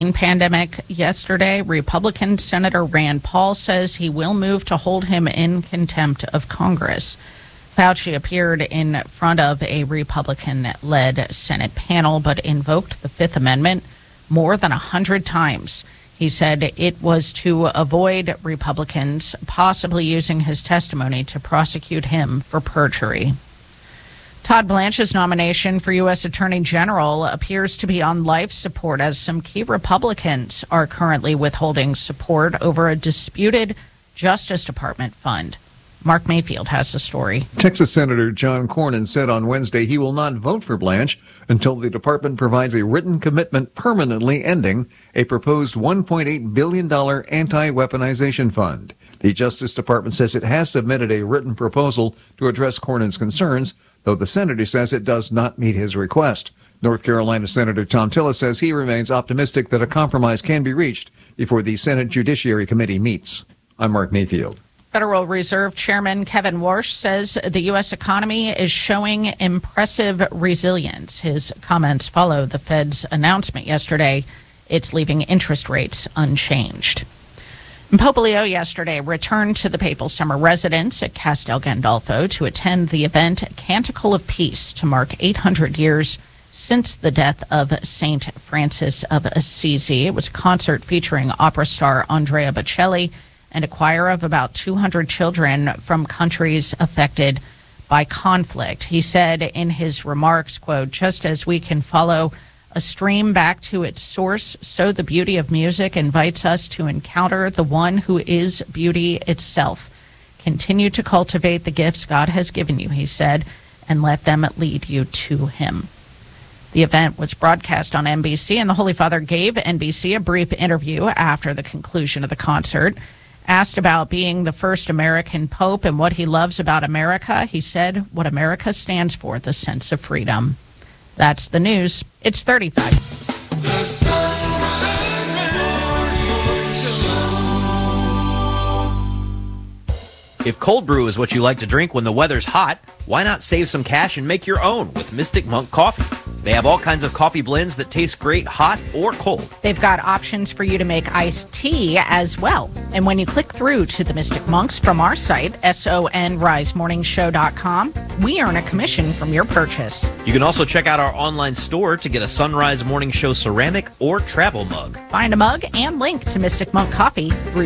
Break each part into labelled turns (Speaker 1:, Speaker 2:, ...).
Speaker 1: pandemic yesterday, Republican Senator Rand Paul says he will move to hold him in contempt of Congress. Fauci appeared in front of a Republican-led Senate panel but invoked the Fifth Amendment more than 100 times. He said it was to avoid Republicans possibly using his testimony to prosecute him for perjury. Todd Blanche's nomination for U.S. Attorney General appears to be on life support as some key Republicans are currently withholding support over a disputed Justice Department fund. Mark Mayfield has the story.
Speaker 2: Texas Senator John Cornyn said on Wednesday he will not vote for Blanche until the department provides a written commitment permanently ending a proposed $1.8 billion anti-weaponization fund. The Justice Department says it has submitted a written proposal to address Cornyn's concerns, though the senator says it does not meet his request. North Carolina Senator Tom Tillis says he remains optimistic that a compromise can be reached before the Senate Judiciary Committee meets. I'm Mark Mayfield.
Speaker 1: Federal Reserve Chairman Kevin Warsh says the U.S. economy is showing impressive resilience. His comments follow the Fed's announcement yesterday it's leaving interest rates unchanged. And Pope Leo yesterday returned to the papal summer residence at Castel Gandolfo to attend the event Canticle of Peace to mark 800 years since the death of St. Francis of Assisi. It was a concert featuring opera star Andrea Bocelli and a choir of about 200 children from countries affected by conflict. He said in his remarks, quote, "Just as we can follow a stream back to its source, so the beauty of music invites us to encounter the one who is beauty itself. Continue to cultivate the gifts God has given you," he said, "and let them lead you to him." The event was broadcast on NBC, and the Holy Father gave NBC a brief interview after the conclusion of the concert. Asked about being the first American pope and what he loves about America, he said, "What America stands for, the sense of freedom." That's the news. It's 35.
Speaker 3: The
Speaker 4: If cold brew is what you like to drink when the weather's hot, why not save some cash and make your own with Mystic Monk Coffee? They have all kinds of coffee blends that taste great hot or cold.
Speaker 1: They've got options for you to make iced tea as well. And when you click through to the Mystic Monks from our site, sonrisemorningshow.com, we earn a commission from your purchase.
Speaker 4: You can also check out our online store to get a Sunrise Morning Show ceramic or travel mug.
Speaker 1: Find a mug and link to Mystic Monk Coffee through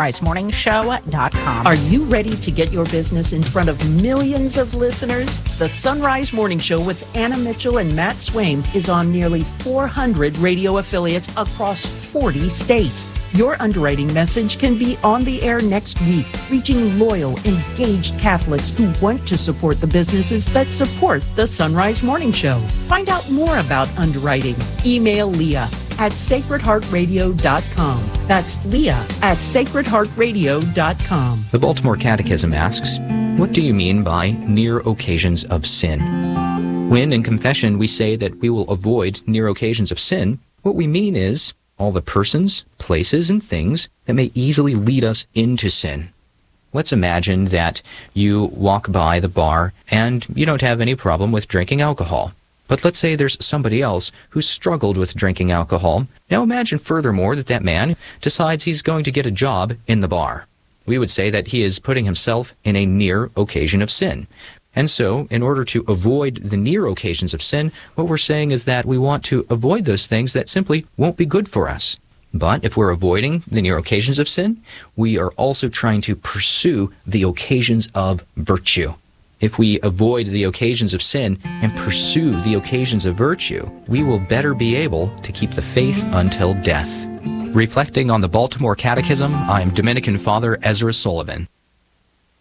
Speaker 1: sonrisemorningshow.com.
Speaker 5: Are you ready to get your business in front of millions of listeners? The Sunrise Morning Show with Anna Mitchell and Matt Swaim is on nearly 400 radio affiliates across 40 states. Your underwriting message can be on the air next week, reaching loyal, engaged Catholics who want to support the businesses that support the Sunrise Morning Show. Find out more about underwriting. Email Leah at sacredheartradio.com. That's Leah at sacredheartradio.com.
Speaker 6: The Baltimore Catechism asks, what do you mean by near occasions of sin? When in confession we say that we will avoid near occasions of sin, what we mean is all the persons, places, and things that may easily lead us into sin. Let's imagine that you walk by the bar and you don't have any problem with drinking alcohol. But let's say there's somebody else who struggled with drinking alcohol. Now imagine furthermore that that man decides he's going to get a job in the bar. We would say that he is putting himself in a near occasion of sin. And so, in order to avoid the near occasions of sin, what we're saying is that we want to avoid those things that simply won't be good for us. But if we're avoiding the near occasions of sin, we are also trying to pursue the occasions of virtue. If we avoid the occasions of sin and pursue the occasions of virtue, we will better be able to keep the faith until death. Reflecting on the Baltimore Catechism, I'm Dominican Father Ezra Sullivan.